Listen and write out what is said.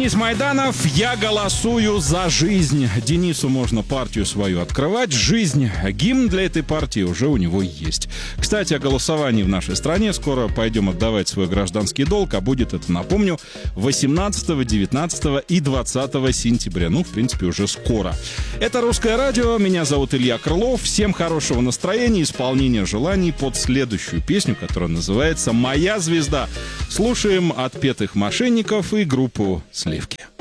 Денис Майданов, я голосую за жизнь. Денису можно партию свою открывать. Жизнь. Гимн для этой партии уже у него есть. Кстати, о голосовании в нашей стране. Скоро пойдем отдавать свой гражданский долг. А будет это, напомню, 18, 19 и 20 сентября. Ну, в принципе, уже скоро. Это «Русское радио». Меня зовут Илья Крылов. Всем хорошего настроения, исполнения желаний под следующую песню, которая называется «Моя звезда». Слушаем «Отпетых мошенников» и группу «Сливки».